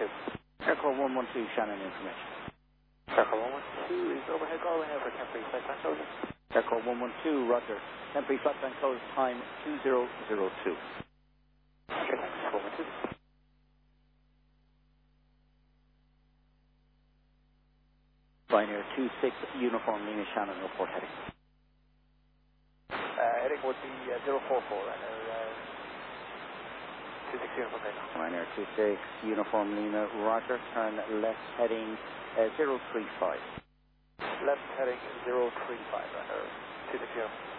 Aircraft 112, Shannon information. Aircraft 112 is overhead, go ahead for temporary flight plan closing. Aircraft 112, roger. Temporary flight plan close time 2002. Okay, thanks. 112. Ryanair 26, Uniform Lima Shannon, report heading. Heading would be 044, Ryanair 26 Uniform Lima. Ryanair 26, Uniform Lima, roger. Turn left heading 035. Left heading 035, Ryanair 26 Uniform.